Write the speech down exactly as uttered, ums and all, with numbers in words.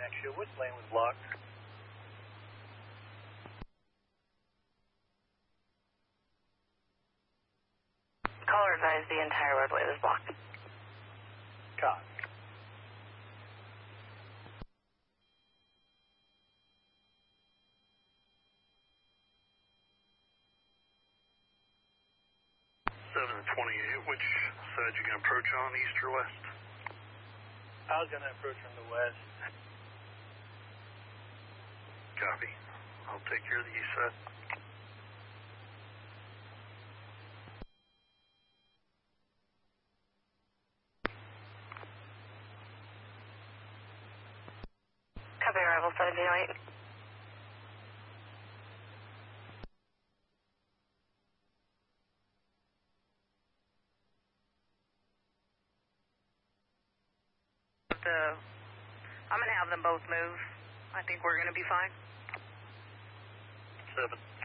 Actually, which lane was blocked? Caller advised the entire roadway was blocked. Copy. seven twenty-eight, which side you going to approach on, east or west? I was going to approach from the west. Copy. I'll take care of the east side. Copy, arrival seventeen oh eight. The, I'm going to have them both move. I think we're going to be fine. seven.